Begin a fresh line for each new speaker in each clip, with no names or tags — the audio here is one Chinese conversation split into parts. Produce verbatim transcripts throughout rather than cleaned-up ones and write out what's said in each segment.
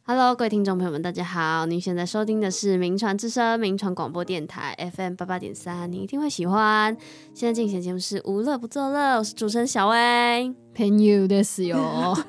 Hello， 各位听众朋友们，大家好！您现在收听的是名传之声名传广播电台 F M 八八点三，你一定会喜欢。现在进行的节目是无乐不作乐，我是主持人小薇，
朋友ですよ。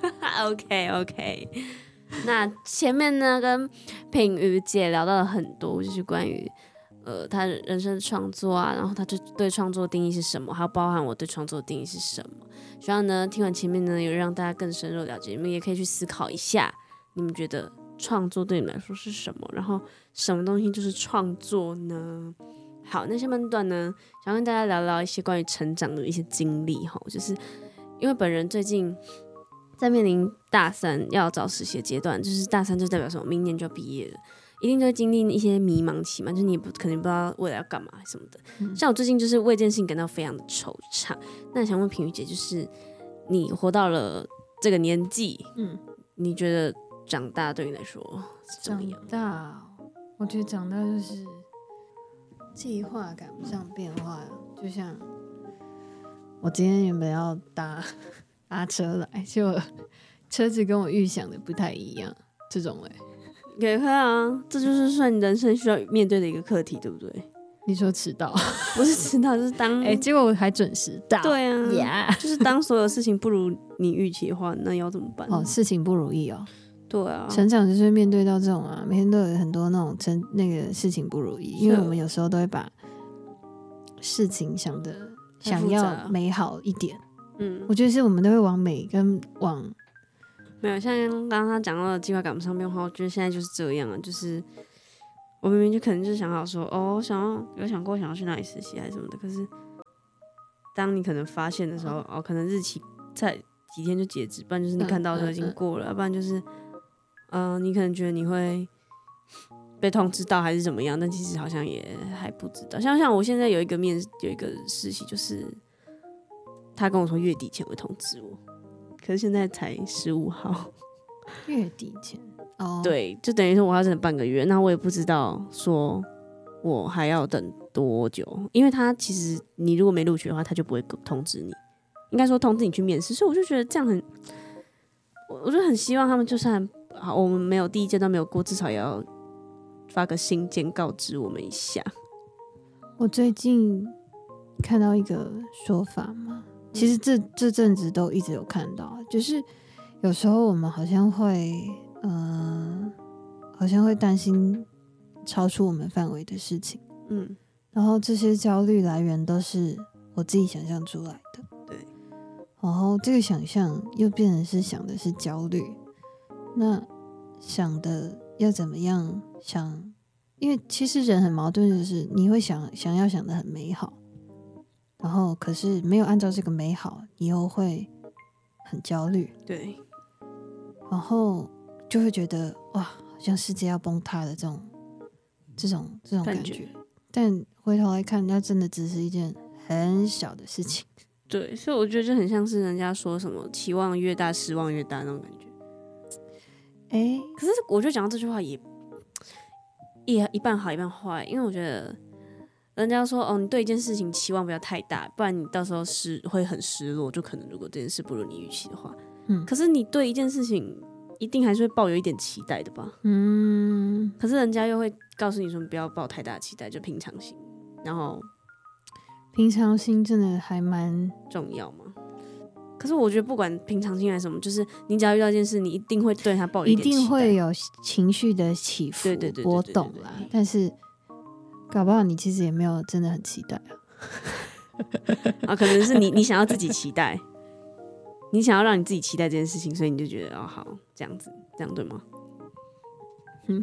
OK OK， 那前面呢跟品瑜姐聊到了很多，就是关于呃她人生的创作啊，然后她就对创作的定义是什么，还有包含我对创作的定义是什么。希望呢听完前面呢有让大家更深入了解，你们也可以去思考一下。你们觉得创作对你们来说是什么？然后什么东西就是创作呢？好，那下半段呢，想跟大家聊聊一些关于成长的一些经历哈，就是因为本人最近在面临大三要找实习的阶段，就是大三就代表什么？明年就要毕业了，一定就会经历一些迷茫期嘛，就是你也不可能不知道未来要干嘛什么的。嗯、像我最近就是为这件事情感到非常的惆怅。那想问品瑜姐，就是你活到了这个年纪，嗯，你觉得？长大对你来说是怎么样？
长大，我觉得长大就是计划赶不上变化。就像我今天原本要搭搭车来，结果车子跟我预想的不太一样，这种哎、
欸，也会啊，这就是算你人生需要面对的一个课题，对不对？
你说迟到，
不是迟到，就是当
哎、欸，结果我还准时到。
对啊，
yeah.
就是当所有事情不如你预期的话，那要怎么办？
哦，事情不如意哦。
对啊，
成长就是面对到这种啊，每天都有很多那种成那个事情不如意，因为我们有时候都会把事情想的想要美好一点。嗯，我觉得是我们都会往美跟往
没有像刚刚他讲到的计划赶不上变化，我觉得现在就是这样啊，就是我明明就可能就是想好说哦，想要有想过想要去哪里实习还是什么的，可是当你可能发现的时候，哦，可能日期在几天就截止，不然就是你看到的时候已经过了，嗯嗯嗯、不然就是嗯、呃，你可能觉得你会被通知到还是怎么样，但其实好像也还不知道。像像我现在有一个面有一个实习，就是他跟我说月底前会通知我，可是现在才十五号，
月底前哦，
对，就等于说我要等半个月，那我也不知道说我还要等多久，因为他其实你如果没录取的话，他就不会通知你，应该说通知你去面试，所以我就觉得这样很，我我就很希望他们就算。好，我们没有第一阶段没有过，至少也要发个信件告知我们一下。
我最近看到一个说法嘛，其实这这阵子都一直有看到，就是有时候我们好像会，呃，好像会担心超出我们范围的事情，嗯，然后这些焦虑来源都是我自己想象出来的，
对，
然后这个想象又变成是想的是焦虑。那想的要怎么样想？因为其实人很矛盾，就是你会想想要想的很美好，然后可是没有按照这个美好，你又会很焦虑，
对，
然后就会觉得哇，好像世界要崩塌的这种这种这种感觉。感觉但回头来看，那真的只是一件很小的事情。
对，所以我觉得就很像是人家说什么期望越大，失望越大那种感觉。欸、可是我觉得讲到这句话也也一半好一半坏，因为我觉得人家说哦，你对一件事情期望不要太大，不然你到时候是会很失落，就可能如果这件事不如你预期的话，嗯，可是你对一件事情一定还是会抱有一点期待的吧，嗯，可是人家又会告诉你说你不要抱太大期待，就平常心，然后
平常心真的还蛮
重要吗？可是我觉得不管平常心还是什么，就是你只要遇到一件事，你一定会对他抱有一点期待，
一定会有情绪的起伏、对对对对波动啦。但是搞不好你其实也没有真的很期待啊。
啊，可能是你你想要自己期待，你想要让你自己期待这件事情，所以你就觉得哦好这样子，这样对吗？嗯，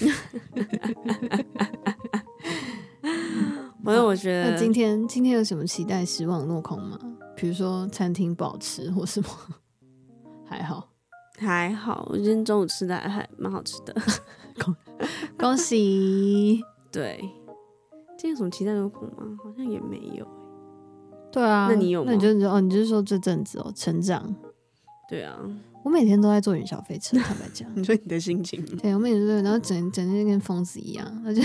反正我觉得，
那今天今天有什么期待失望落空吗？比如说餐厅不好吃或什么？还好，
还好，我今天中午吃的还蛮好吃的，
恭恭喜！
对，今天有什么期待落空吗？好像也没有、欸。
对啊，
那你有吗？
那你就哦，你就是说这阵子哦，成长。
对啊，
我每天都在坐云霄飞车，坦白讲。
你说你的心情？
对，我每天都，然后整整天跟疯子一样，而且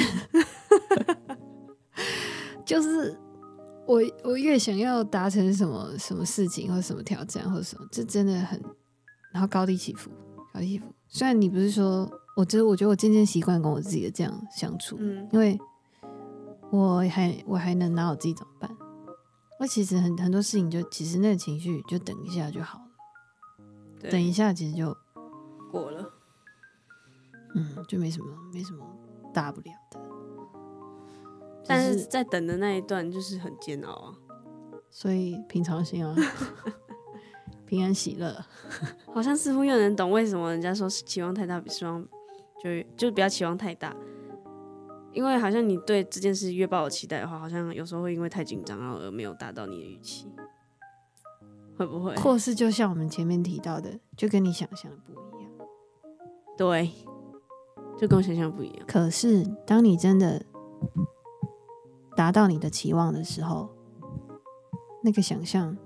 就是我我越想要达成什么什么事情或什么挑战或什么，这真的很，然后高低起伏，高低起伏， 虽然你不是说，我觉得我觉得我渐渐习惯跟我自己的这样相处，
嗯，
因为我还我还能拿我自己怎么办？那其实很很多事情就其实那个情绪就等一下就好了，
对，
等一下其实就
过了。
嗯就没什么没什么大不了的。
但是在等的那一段就是很煎熬啊，
所以平常心啊，平安喜乐。
好像似乎又能懂为什么人家说期望太大比失望就就不要期望太大，因为好像你对这件事越抱有期待的话，好像有时候会因为太紧张然后而没有达到你的预期，会不会？
或是就像我们前面提到的，就跟你想象的不一样。
对，就跟我想象不一样。
可是当你真的达到你的期望的时候，那个想象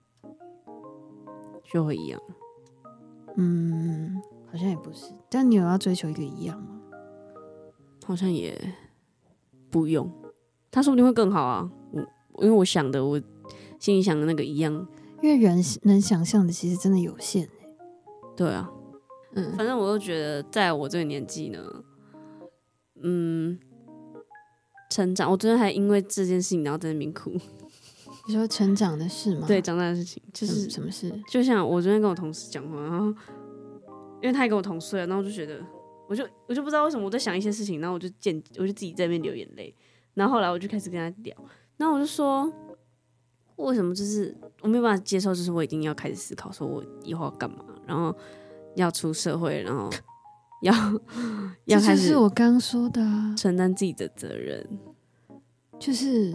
就会一样。
嗯，好像也不是。但你有要追求一个一样吗？
好像也不用，他说不定会更好啊。我因为我想的，我心里想的那个一样。
因为人能想象的其实真的有限、欸、
对啊，嗯，反正我都觉得，在我这个年纪呢，嗯，成长。我昨天还因为这件事情然后在那边哭。
你说成长的事吗？
对，长大的事情就是
什么事？
就像我昨天跟我同事讲话，然后因为他也跟我同岁了，然后我就觉得，我就我就不知道为什么我在想一些事情，然后我就见我就自己在那边流眼泪，然后后来我就开始跟他聊，然后我就说，为什么就是我没有办法接受，就是我一定要开始思考，说我以后要干嘛，然后要出社会，然后要要开始，
这就是我刚说的啊，
承担自己的责任，
就是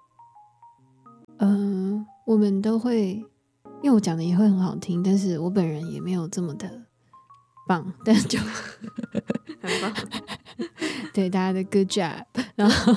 嗯、呃，我们都会，因为我讲的也会很好听，但是我本人也没有这么的棒，但是就
很棒，
对大家的 good job， 然后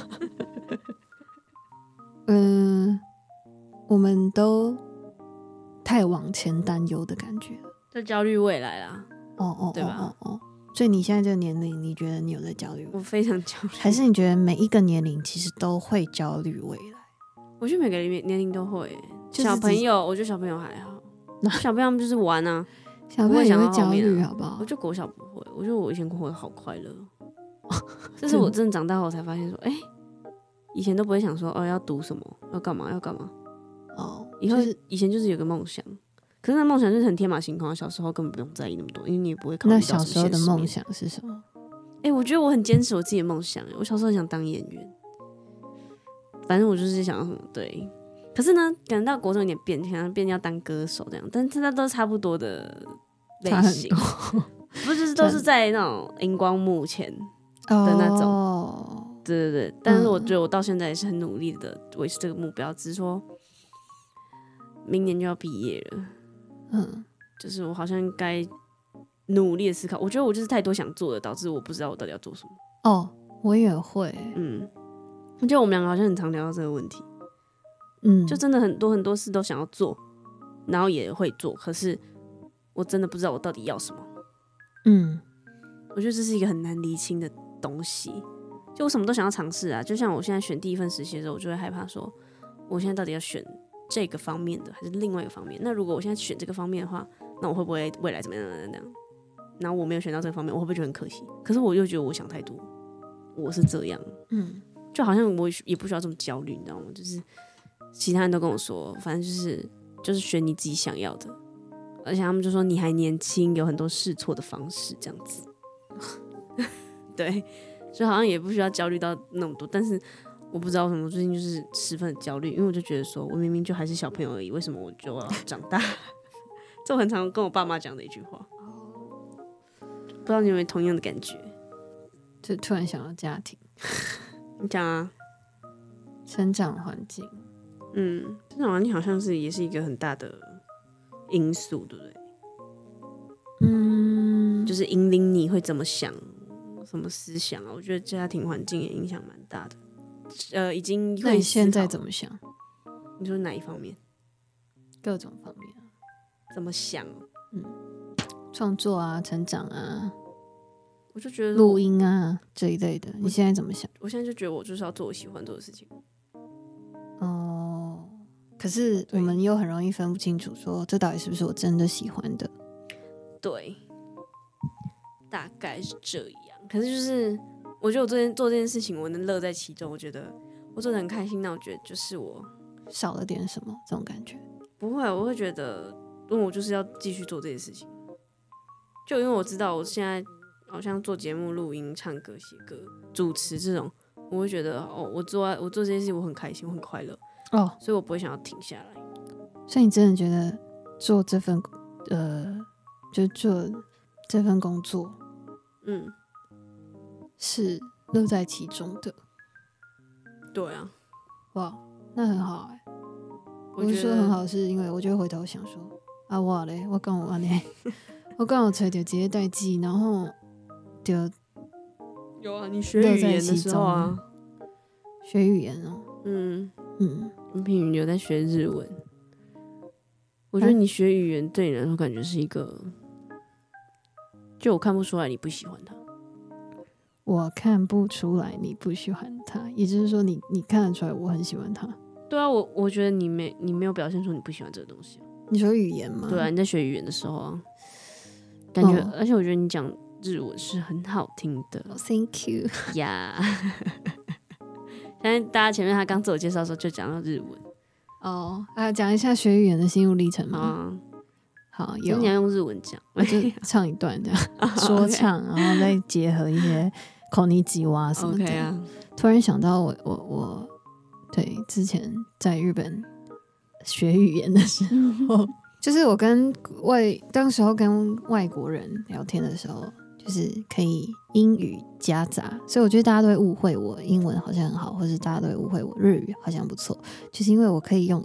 嗯、呃，我们都太往前担忧的感觉了，
就焦虑未来啦，
哦哦，
对吧？
哦哦哦，所以你现在这个年龄，你觉得你有在焦虑吗？
我非常焦虑，
还是你觉得每一个年龄其实都会焦虑未来？
我觉得每个年年龄都会、欸
就是
小朋友，我觉得小朋友还好，小朋友他们就是玩啊，
小朋友也会焦
不会想到后
虑，
面啊
好不好
我？觉得国小不会，我觉得我以前活得好快乐，这是我真的长大后才发现说，哎、欸，以前都不会想说哦要读什么，要干嘛要干嘛，
哦，
以后、
就是
以前就是有个梦想，可是那梦想就是很天马行空，小时候根本不用在意那么多，因为你也不会考虑
那
到什么
小时候的
现实面
梦想是什么？
哎、欸，我觉得我很坚持我自己的梦想，我小时候很想当演员，反正我就是想什么对。可是呢，可能到国中有点变，可能变要当歌手这样，但是它都差不多的类型，不是就是都是在那种荧光幕前的那种，
哦、
对对对。但是我觉得我到现在也是很努力的维持这个目标，只是说明年就要毕业了，
嗯，
就是我好像该努力的思考。我觉得我就是太多想做的，导致我不知道我到底要做什么。
哦，我也会，
嗯，我觉得我们两个好像很常聊到这个问题。
嗯，
就真的很多很多事都想要做，然后也会做，可是我真的不知道我到底要什么。
嗯，
我觉得这是一个很难厘清的东西。就我什么都想要尝试啊，就像我现在选第一份实习的时候，我就会害怕说，我现在到底要选这个方面的，还是另外一个方面？那如果我现在选这个方面的话，那我会不会未来怎么样怎么样？然后我没有选到这个方面，我会不会觉得很可惜？可是我又觉得我想太多，我是这样，
嗯，
就好像我也不需要这么焦虑，你知道吗？就是其他人都跟我说，反正就是就是选你自己想要的，而且他们就说你还年轻，有很多试错的方式，这样子。对，就好像也不需要焦虑到那么多，但是我不知道为什么，我最近就是十分的焦虑，因为我就觉得说我明明就还是小朋友而已，为什么我就要长大？这我很常跟我爸妈讲的一句话，不知道你有没有同样的感觉？
就突然想到家庭，
你讲啊，
成长环境。
嗯，成长环境好像是也是一个很大的因素，对不对？
嗯，
就是引领你会怎么想，什么思想啊？我觉得家庭环境也影响蛮大的。呃，已经会。
那你现在怎么想？
你说哪一方面？
各种方面啊。
怎么想？
嗯，创作啊，成长啊，
我就觉得
录音啊这一类的，你现在怎么想？
我现在就觉得我就是要做我喜欢做的事情。
哦，可是我们又很容易分不清楚，说这到底是不是我真的喜欢的？
对， 大概是这样。可是就是我觉得我做件做这件事情，我能乐在其中，我觉得我做的很开心。那我觉得就是我
少了点什么这种感觉？
不会，我会觉得，因为我就是要继续做这件事情。就因为我知道我现在好像做节目、录音、唱歌、写歌、主持这种，我会觉得哦，我做我做这件事情我很开心，我很快乐
哦，
所以我不会想要停下来。
所以你真的觉得做这份呃，就做这份工作，
嗯，
是乐在其中的。
对啊，
哇，那很好哎、欸。
我觉得
我说很好，是因为我就会回头想说啊，我嘞，我刚我安呢，我刚有吹到这些代志，然后就
有啊，你学语言的时候啊，
学语言哦，
嗯
嗯，
品瑜有在学日文，我觉得你学语言对你来说感觉是一个，就我看不出来你不喜欢它。
我看不出来你不喜欢它，也就是说你你看得出来我很喜欢它。
对啊，我我觉得你没你没有表现出你不喜欢这个东西、啊。
你说语言吗？
对啊，你在学语言的时候啊，感觉、
哦、
而且我觉得你讲日文是很好听的。
Oh, thank you
呀、yeah ，现在大家前面他刚自我介绍的时候就讲到日文
哦，啊，讲一下学语言的心路历程吗？
啊，
好，有
你要用日文讲，
我就唱一段这样说唱，然后再结合一些口尼基哇什么的。
OK 啊，
突然想到我我我对之前在日本学语言的时候，就是我跟外当时候跟外国人聊天的时候，就是可以英语夹杂，所以我觉得大家都会误会我英文好像很好，或是大家都会误会我日语好像不错，就是因为我可以用